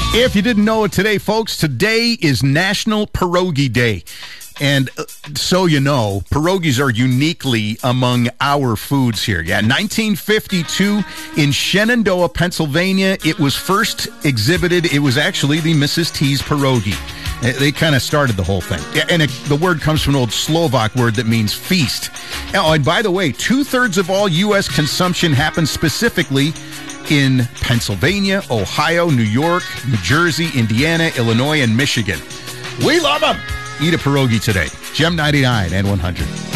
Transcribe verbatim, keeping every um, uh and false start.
If you didn't know it today, folks, today is National Pierogi Day. And uh, so you know, pierogies are uniquely among our foods here. Yeah, nineteen fifty-two in Shenandoah, Pennsylvania, it was first exhibited. It was actually the Missus T's pierogi. They kind of started the whole thing. And it, the word comes from an old Slovak word that means feast. Oh, and by the way, two-thirds of all U S consumption happens specifically in Pennsylvania, Ohio, New York, New Jersey, Indiana, Illinois, and Michigan. We love them. Eat a pierogi today. Gem ninety-nine and one hundred.